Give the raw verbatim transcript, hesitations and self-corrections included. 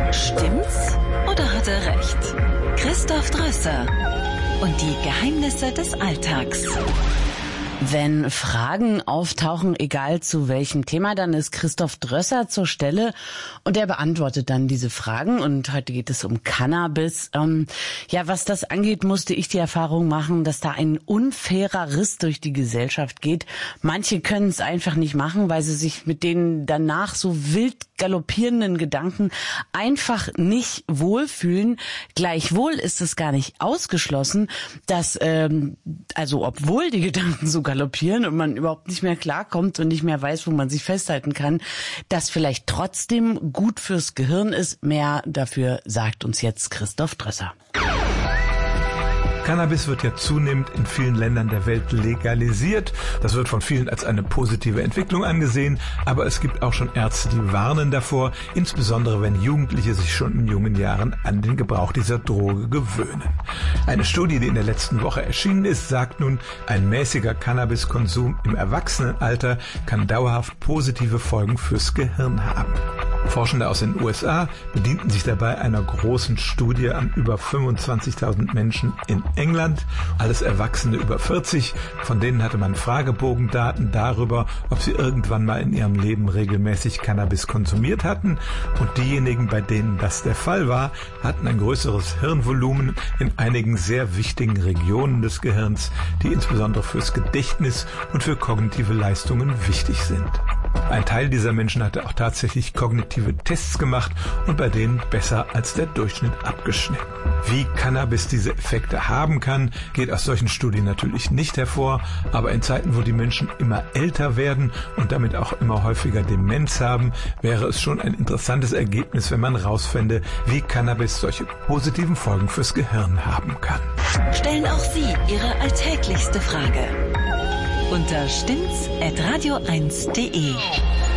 Stimmt's oder hat er recht? Christoph Drösser und die Geheimnisse des Alltags. Wenn Fragen auftauchen, egal zu welchem Thema, dann ist Christoph Drösser zur Stelle und er beantwortet dann diese Fragen. Und heute geht es um Cannabis. Ähm, ja, was das angeht, musste ich die Erfahrung machen, dass da ein unfairer Riss durch die Gesellschaft geht. Manche können es einfach nicht machen, weil sie sich mit den danach so wild galoppierenden Gedanken einfach nicht wohlfühlen. Gleichwohl ist es gar nicht ausgeschlossen, dass, ähm, also obwohl die Gedanken so galoppieren und man überhaupt nicht mehr klarkommt und nicht mehr weiß, wo man sich festhalten kann, das vielleicht trotzdem gut fürs Gehirn ist. Mehr dafür sagt uns jetzt Christoph Drösser. Cannabis wird ja zunehmend in vielen Ländern der Welt legalisiert. Das wird von vielen als eine positive Entwicklung angesehen, aber es gibt auch schon Ärzte, die warnen davor, insbesondere wenn Jugendliche sich schon in jungen Jahren an den Gebrauch dieser Droge gewöhnen. Eine Studie, die in der letzten Woche erschienen ist, sagt nun, ein mäßiger Cannabiskonsum im Erwachsenenalter kann dauerhaft positive Folgen fürs Gehirn haben. Forschende aus den U S A bedienten sich dabei einer großen Studie an über fünfundzwanzigtausend Menschen in England, alles Erwachsene über vierzig. Von denen hatte man Fragebogendaten darüber, ob sie irgendwann mal in ihrem Leben regelmäßig Cannabis konsumiert hatten. Und diejenigen, bei denen das der Fall war, hatten ein größeres Hirnvolumen in einigen sehr wichtigen Regionen des Gehirns, die insbesondere fürs Gedächtnis und für kognitive Leistungen wichtig sind. Ein Teil dieser Menschen hatte auch tatsächlich kognitive Tests gemacht und bei denen besser als der Durchschnitt abgeschnitten. Wie Cannabis diese Effekte haben kann, geht aus solchen Studien natürlich nicht hervor, aber in Zeiten, wo die Menschen immer älter werden und damit auch immer häufiger Demenz haben, wäre es schon ein interessantes Ergebnis, wenn man rausfände, wie Cannabis solche positiven Folgen fürs Gehirn haben kann. Stellen auch Sie Ihre alltäglichste Frage unter stimmt's at radio eins punkt de.